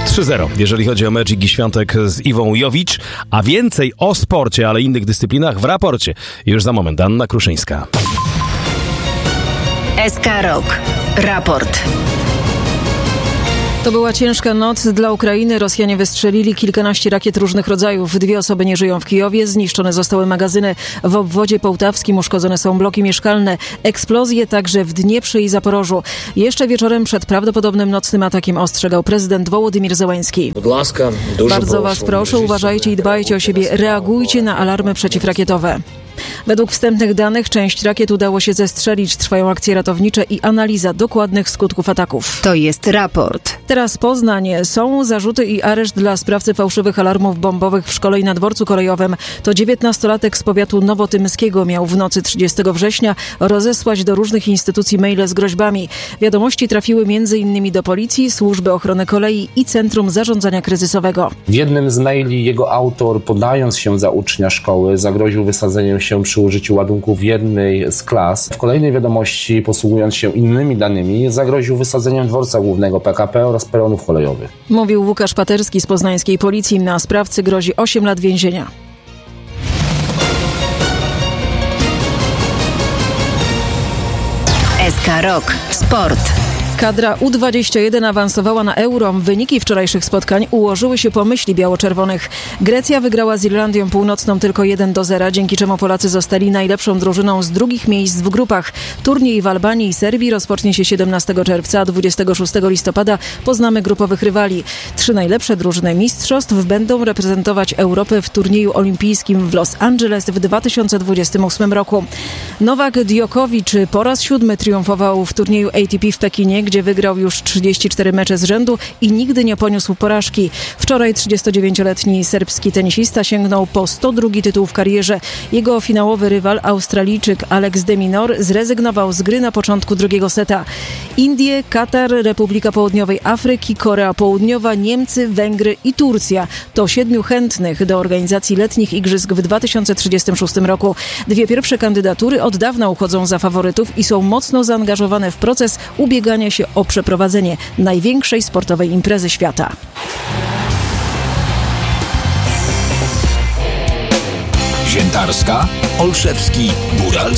3-0, jeżeli chodzi o mecz Igi Świątek z Iwą Jowicz, a więcej o sporcie, ale innych dyscyplinach w raporcie. Już za moment Anna Kruszyńska. SK Rok. Raport. To była ciężka noc dla Ukrainy. Rosjanie wystrzelili kilkanaście rakiet różnych rodzajów. 2 osoby nie żyją w Kijowie. Zniszczone zostały magazyny w obwodzie połtawskim. Uszkodzone są bloki mieszkalne. Eksplozje także w Dnieprze i Zaporożu. Jeszcze wieczorem przed prawdopodobnym nocnym atakiem ostrzegał prezydent Wołodymyr Zełenski. Bardzo was proszę, uważajcie i dbajcie o siebie. Reagujcie na alarmy przeciwrakietowe. Według wstępnych danych część rakiet udało się zestrzelić. Trwają akcje ratownicze i analiza dokładnych skutków ataków. To jest raport. Teraz Poznań. Są zarzuty i areszt dla sprawcy fałszywych alarmów bombowych w szkole i na dworcu kolejowym. To 19-latek z powiatu nowotymskiego miał w nocy 30 września rozesłać do różnych instytucji maile z groźbami. Wiadomości trafiły m.in. do policji, służby ochrony kolei i Centrum Zarządzania Kryzysowego. W jednym z maili jego autor, podając się za ucznia szkoły, zagroził wysadzeniem się przy użyciu ładunków w jednej z klas. W kolejnej wiadomości, posługując się innymi danymi, zagroził wysadzeniem dworca głównego PKP oraz peronów kolejowych. Mówił Łukasz Paterski z poznańskiej policji. Na sprawcy grozi 8 lat więzienia. SK Rok. Sport. Kadra U21 awansowała na Euro. Wyniki wczorajszych spotkań ułożyły się po myśli biało-czerwonych. Grecja wygrała z Irlandią Północną tylko 1-0, dzięki czemu Polacy zostali najlepszą drużyną z drugich miejsc w grupach. Turniej w Albanii i Serbii rozpocznie się 17 czerwca, a 26 listopada poznamy grupowych rywali. 3 najlepsze drużyny mistrzostw będą reprezentować Europę w turnieju olimpijskim w Los Angeles w 2028 roku. Nowak Djokovic po raz 7 triumfował w turnieju ATP w Pekinie, gdzie wygrał już 34 mecze z rzędu i nigdy nie poniósł porażki. Wczoraj 39-letni serbski tenisista sięgnął po 102 tytuł w karierze. Jego finałowy rywal, Australijczyk Alex de Minaur, zrezygnował z gry na początku drugiego seta. Indie, Katar, Republika Południowej Afryki, Korea Południowa, Niemcy, Węgry i Turcja to 7 chętnych do organizacji letnich igrzysk w 2036 roku. 2 pierwsze kandydatury od dawna uchodzą za faworytów i są mocno zaangażowane w proces ubiegania się o przeprowadzenie największej sportowej imprezy świata. Ziętarska, Olszewski, Góral.